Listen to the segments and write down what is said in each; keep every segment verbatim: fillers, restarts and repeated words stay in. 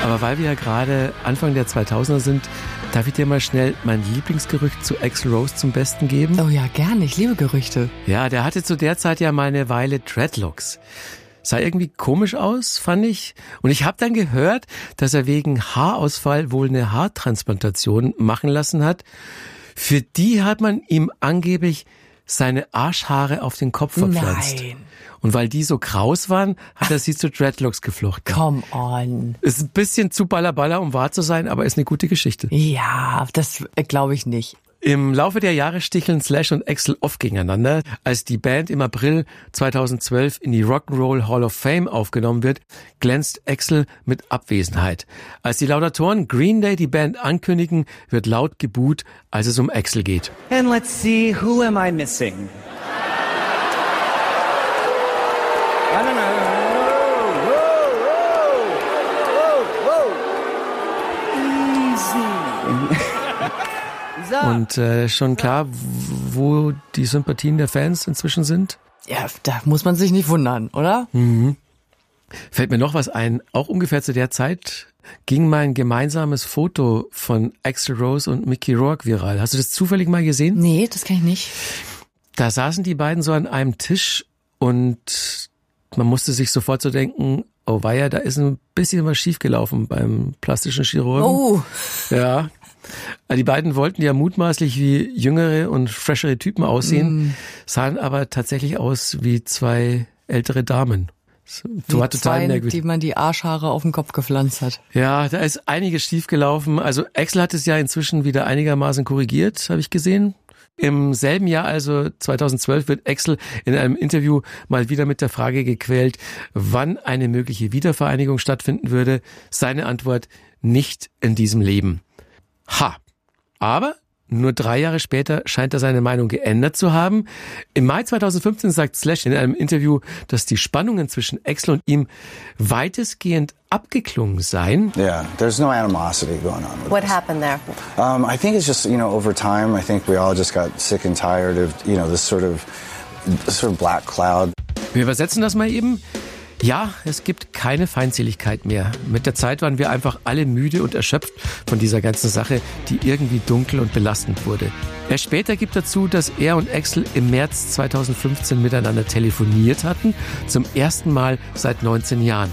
Aber weil wir ja gerade Anfang der zweitausender sind, darf ich dir mal schnell mein Lieblingsgerücht zu Axl Rose zum Besten geben? Oh ja, gerne. Ich liebe Gerüchte. Ja, der hatte zu der Zeit ja mal eine Weile Dreadlocks. Sah irgendwie komisch aus, fand ich. Und ich habe dann gehört, dass er wegen Haarausfall wohl eine Haartransplantation machen lassen hat. Für die hat man ihm angeblich seine Arschhaare auf den Kopf verpflanzt. Nein. Und weil die so kraus waren, hat er sie zu Dreadlocks geflochten. Come on. Ist ein bisschen zu ballerballer, um wahr zu sein, aber ist eine gute Geschichte. Ja, das glaube ich nicht. Im Laufe der Jahre sticheln Slash und Axl oft gegeneinander. Als die Band im April zweitausendzwölf in die Rock'n'Roll Hall of Fame aufgenommen wird, glänzt Axl mit Abwesenheit. Als die Laudatoren Green Day die Band ankündigen, wird laut geboot, als es um Axl geht. And let's see, who am I missing? I don't know. Und äh, schon klar, wo die Sympathien der Fans inzwischen sind? Ja, da muss man sich nicht wundern, oder? Mhm. Fällt mir noch was ein. Auch ungefähr zu der Zeit ging mal ein gemeinsames Foto von Axl Rose und Mickey Rourke viral. Hast du das zufällig mal gesehen? Nee, das kann ich nicht. Da saßen die beiden so an einem Tisch und man musste sich sofort so denken, oh weia, da ist ein bisschen was schiefgelaufen beim plastischen Chirurgen. Oh. Ja. Die beiden wollten ja mutmaßlich wie jüngere und freshere Typen aussehen, mm. sahen aber tatsächlich aus wie zwei ältere Damen. So, wie war total zwei, merkwürdig. Die man die Arschhaare auf den Kopf gepflanzt hat. Ja, da ist einiges schiefgelaufen. Also Axl hat es ja inzwischen wieder einigermaßen korrigiert, habe ich gesehen. Im selben Jahr, also zweitausendzwölf, wird Axl in einem Interview mal wieder mit der Frage gequält, wann eine mögliche Wiedervereinigung stattfinden würde. Seine Antwort: nicht in diesem Leben. Ha! Aber nur drei Jahre später scheint er seine Meinung geändert zu haben. Im Mai zweitausendfünfzehn sagt Slash in einem Interview, dass die Spannungen zwischen Axl und ihm weitestgehend abgeklungen seien. Yeah, there's no animosity going on with What this. happened there? Um, I think it's just, you know, over time, I think we all just got sick and tired of, you know, this sort of, this sort of black cloud. Wir übersetzen das mal eben. Ja, es gibt keine Feindseligkeit mehr. Mit der Zeit waren wir einfach alle müde und erschöpft von dieser ganzen Sache, die irgendwie dunkel und belastend wurde. Erst später gibt dazu, dass er und Axl im März zweitausendfünfzehn miteinander telefoniert hatten, zum ersten Mal seit neunzehn Jahren.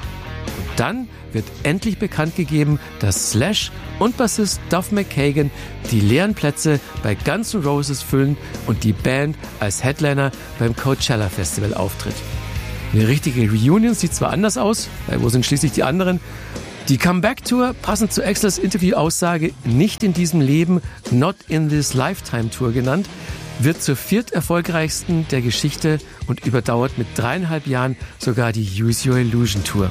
Und dann wird endlich bekannt gegeben, dass Slash und Bassist Duff McKagan die leeren Plätze bei Guns N' Roses füllen und die Band als Headliner beim Coachella Festival auftritt. Eine richtige Reunion sieht zwar anders aus, weil wo sind schließlich die anderen? Die Comeback-Tour, passend zu Axls Interview-Aussage, nicht in diesem Leben, not in this lifetime Tour genannt, wird zur vierterfolgreichsten der Geschichte und überdauert mit dreieinhalb Jahren sogar die Use Your Illusion Tour.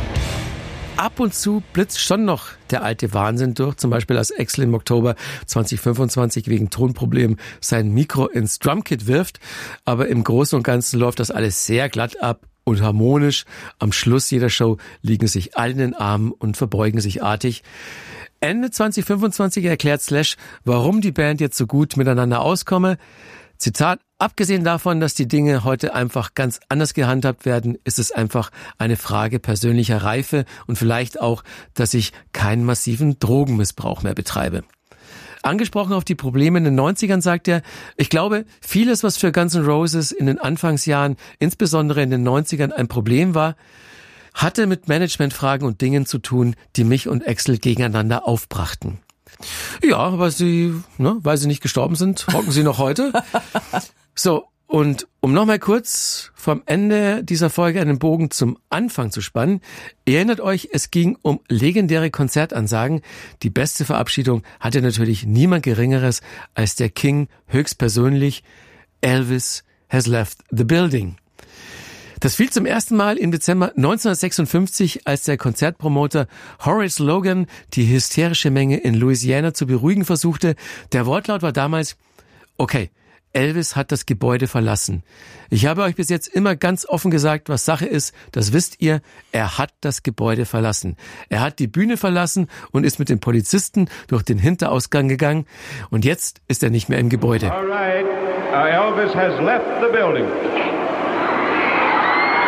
Ab und zu blitzt schon noch der alte Wahnsinn durch, zum Beispiel als Axl im Oktober zweitausendfünfundzwanzig wegen Tonproblemen sein Mikro ins Drumkit wirft, aber im Großen und Ganzen läuft das alles sehr glatt ab und harmonisch. Am Schluss jeder Show liegen sich alle in den Armen und verbeugen sich artig. Ende zweitausendfünfundzwanzig erklärt Slash, warum die Band jetzt so gut miteinander auskomme. Zitat: Abgesehen davon, dass die Dinge heute einfach ganz anders gehandhabt werden, ist es einfach eine Frage persönlicher Reife und vielleicht auch, dass ich keinen massiven Drogenmissbrauch mehr betreibe. Angesprochen auf die Probleme in den neunzigern sagt er, ich glaube, vieles, was für Guns N' Roses in den Anfangsjahren, insbesondere in den neunzigern, ein Problem war, hatte mit Managementfragen und Dingen zu tun, die mich und Axl gegeneinander aufbrachten. Ja, aber sie, ne, weil sie nicht gestorben sind, rocken sie noch heute. So, und um nochmal kurz vom Ende dieser Folge einen Bogen zum Anfang zu spannen, ihr erinnert euch, es ging um legendäre Konzertansagen. Die beste Verabschiedung hatte natürlich niemand Geringeres als der King höchstpersönlich. Elvis has left the building. Das fiel zum ersten Mal im Dezember neunzehnhundertsechsundfünfzig, als der Konzertpromoter Horace Logan die hysterische Menge in Louisiana zu beruhigen versuchte. Der Wortlaut war damals: Okay, Elvis hat das Gebäude verlassen. Ich habe euch bis jetzt immer ganz offen gesagt, was Sache ist. Das wisst ihr. Er hat das Gebäude verlassen. Er hat die Bühne verlassen und ist mit den Polizisten durch den Hinterausgang gegangen. Und jetzt ist er nicht mehr im Gebäude. All right. Uh, Elvis has left the building.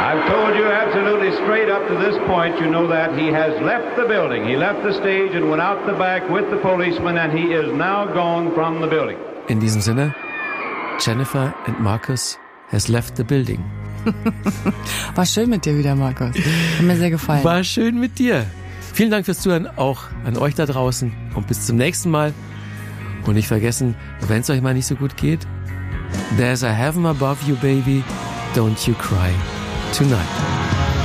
I've told you absolutely straight up to this point, you know that he has left the building. He left the stage and went out the back with the policeman, and he is now gone from the building. In diesem Sinne, Jennifer and Marcus has left the building. War schön mit dir wieder, Markus. Hat mir sehr gefallen. War schön mit dir. Vielen Dank fürs Zuhören, auch an euch da draußen. Und bis zum nächsten Mal. Und nicht vergessen, wenn es euch mal nicht so gut geht, there's a heaven above you, baby. Don't you cry tonight.